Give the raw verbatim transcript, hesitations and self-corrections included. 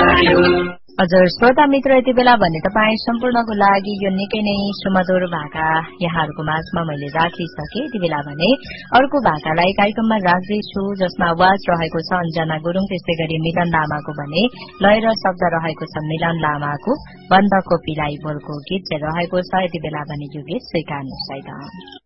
हजुर श्रोता मित्र, यति बेला भने तपाईँ सम्पूर्णको लागि यो निकै नै सुमधुर भाका यहाँहरूको माझमा मैले राखिसके। यति बेला भने अर्को भाकालाई कार्यक्रममा राख्दैछु, जसमा आवाज रहेको छ अन्जना गुरूङ, त्यस्तै गरी मिलन लामाको भने लय र शब्द रहेको छ मिलन लामाको। बन्धको पिलाई बोलको गीत चाहिँ रहेको छ। यति बेला भने यो गीत स्वीकार्नुहोस् है त।